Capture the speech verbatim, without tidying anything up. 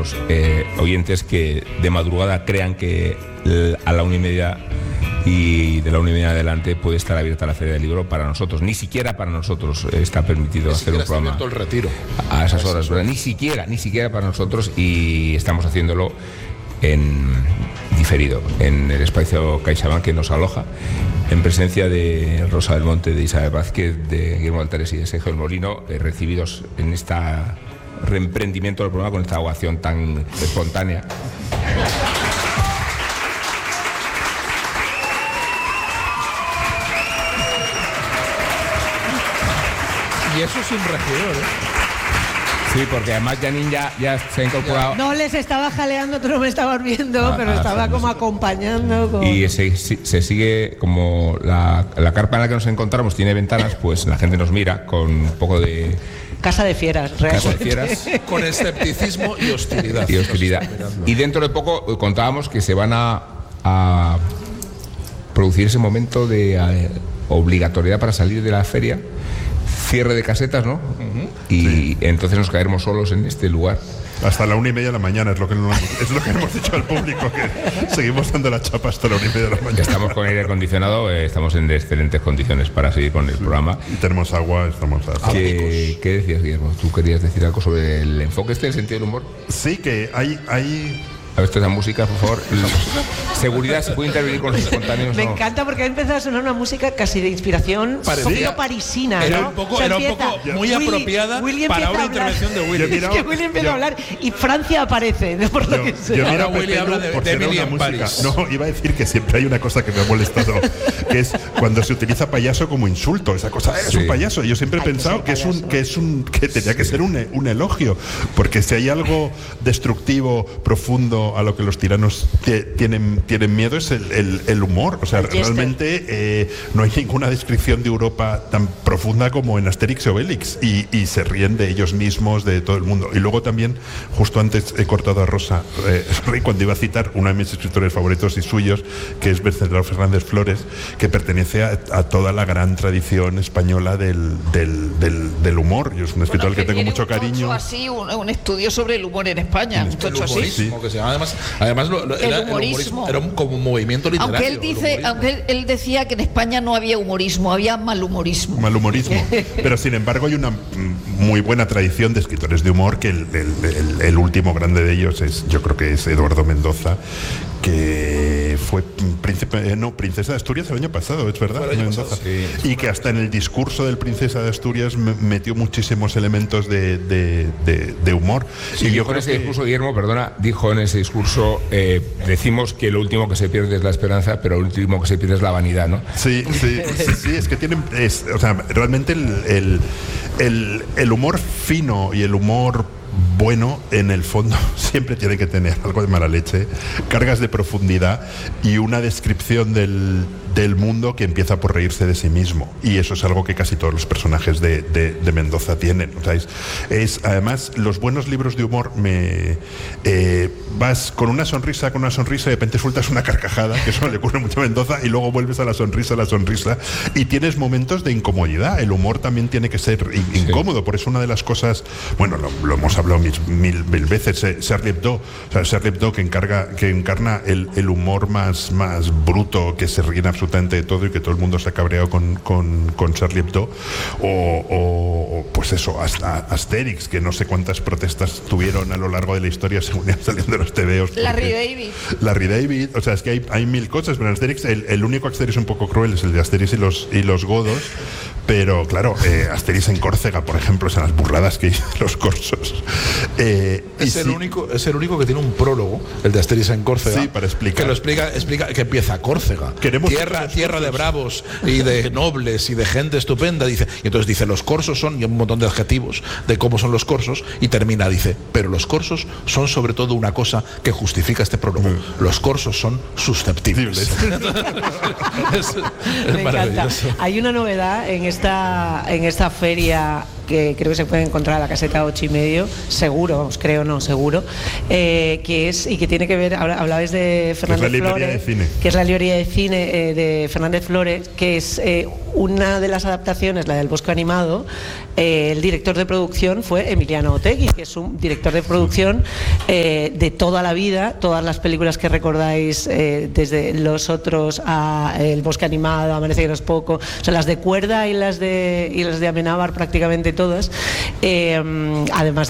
nuestros eh, oyentes que de madrugada crean que a la una y media y de la una y media adelante puede estar abierta la Feria del Libro para nosotros. Ni siquiera para nosotros está permitido ni hacer un programa está el retiro a esas horas, ¿verdad? Ni siquiera, ni siquiera para nosotros, y estamos haciéndolo en diferido en el espacio CaixaBank, que nos aloja, en presencia de Rosa del Monte, de Isabel Vázquez, de Guillermo Altares y de Sergio del Molino, eh, recibidos en este reemprendimiento del programa con esta ovación tan espontánea. Y eso es un regidor, ¿eh? Sí, porque además Janine ya, ya se ha incorporado. No les estaba jaleando, tú no me estabas viendo, ah, pero ah, estaba como acompañando. Con... Y se, se sigue, como la, la carpa en la que nos encontramos tiene ventanas, pues la gente nos mira con un poco de... Casa de fieras, realmente. Casa de fieras. Con escepticismo y hostilidad. Y hostilidad. Y dentro de poco contábamos que se van a, a producir ese momento de a, obligatoriedad para salir de la feria. Cierre de casetas, ¿no? Uh-huh. Y sí. Entonces nos caeremos solos en este lugar. Hasta la una y media de la mañana es lo que, nos, es lo que hemos dicho al público, que seguimos dando la chapa hasta la una y media de la mañana. Estamos con aire acondicionado, eh, estamos en excelentes condiciones para seguir con el sí. programa. Y tenemos agua, estamos... ¿Qué, ¿Qué decías, Guillermo? ¿Tú querías decir algo sobre el enfoque este, el sentido del humor? Sí, que hay... hay... A ver, esto es la música, por favor. Seguridad, ¿se puede intervenir con los espontáneos? Me no? encanta porque ha empezado a sonar una música casi de inspiración poquito parisina, ¿no? Era un poco, era un poco muy Willy, apropiada Willy para una intervención de Willy. Es que Willy empieza yo, a hablar y Francia aparece, ¿no? Por lo yo, que sea. Yo Ahora Willy habla de, de Emily en París. No, iba a decir que siempre hay una cosa que me ha molestado, que es cuando se utiliza payaso como insulto. Esa cosa, es sí. un payaso. Yo siempre he Ay, pensado que, que es un que es un que tenía que ser un, un elogio, porque si hay algo destructivo, profundo a lo que los tiranos tienen, tienen miedo es el, el, el humor. O sea, realmente eh, no hay ninguna descripción de Europa tan profunda como en Asterix y Obelix, y, y se ríen de ellos mismos, de todo el mundo. Y luego también, justo antes he cortado a Rosa eh, cuando iba a citar uno de mis escritores favoritos y suyos, que es Wenceslao Fernández Flores, que pertenece a, a toda la gran tradición española del, del, del, del humor. Yo es un escritor bueno, al que, que tengo mucho cariño. Así, un, un estudio sobre el humor en España, un tocho así. Sí. Que se llama, además, además Lo, el, era, humorismo. el humorismo era un, como un movimiento literario. Aunque él dice, aunque él decía que en España no había humorismo, había malhumorismo. Malhumorismo. Pero sin embargo hay una muy buena tradición de escritores de humor, que el, el, el, el último grande de ellos es, yo creo que es Eduardo Mendoza, que fue príncipe, no, princesa de Asturias el año pasado, es verdad, año Mendoza, pasado, sí. Y que hasta en el discurso del princesa de Asturias metió muchísimos elementos de, de, de, de humor. Sí, y yo con ese que... discurso, Guillermo, perdona, dijo en ese discurso, eh, decimos que lo último que se pierde es la esperanza, pero lo último que se pierde es la vanidad, ¿no? Sí, sí, sí, sí es que tienen, es, o sea, realmente el, el, el, el humor fino y el humor bueno, en el fondo siempre tiene que tener algo de mala leche, cargas de profundidad y una descripción del, del mundo que empieza por reírse de sí mismo. Y eso es algo que casi todos los personajes de, de, de Mendoza tienen. O sea, es, es, además, los buenos libros de humor, me eh, vas con una sonrisa, con una sonrisa, y de repente sueltas una carcajada, que eso le ocurre mucho a Mendoza, y luego vuelves a la sonrisa, a la sonrisa, y tienes momentos de incomodidad. El humor también tiene que ser in- incómodo, sí. Por eso una de las cosas, bueno, lo, lo hemos hablado mil, mil, mil veces, eh, Charlie Hebdo, o sea, Charlie Hebdo que, encarga, que encarna el, el humor más, más bruto, que se ríen absolutamente de todo y que todo el mundo se ha cabreado con, con, con Charlie Hebdo, o, o, o pues eso, hasta Asterix, que no sé cuántas protestas tuvieron a lo largo de la historia según iban saliendo los tebeos. Larry David. Larry David, o sea, es que hay, hay mil cosas, pero en Asterix, el, el único Asterix un poco cruel es el de Asterix y los, y los godos, pero claro, eh, Asterix en Córcega, por ejemplo, son las burradas que dicen los corsos. Eh, es, el sí, único, es el único que tiene un prólogo, el de Asterix en Córcega, sí, para explicar. Que lo explica, explica que empieza Córcega. Queremos tierra, tierra de bravos y de nobles y de gente estupenda, dice. Y entonces dice, los corsos son, y un montón de adjetivos de cómo son los corsos, y termina, dice, pero los corsos son sobre todo una cosa que justifica este prólogo. Mm. Los corsos son susceptibles. es, es Me encanta. Hay una novedad en esta, en esta feria que creo que se puede encontrar a la caseta ocho y medio, seguro, vamos, creo no, seguro, eh, que es, y que tiene que ver, hablabais de Fernández Flores, que es la librería de cine eh, de Fernández Flores, que es eh, una de las adaptaciones, la del Bosque Animado. Eh, el director de producción fue Emiliano Otegi, que es un director de producción eh, de toda la vida, todas las películas que recordáis, eh, desde Los Otros a El Bosque Animado, Amanece que no es poco, o sea, las de Cuerda y las de, y las de Amenábar, prácticamente todas, eh, además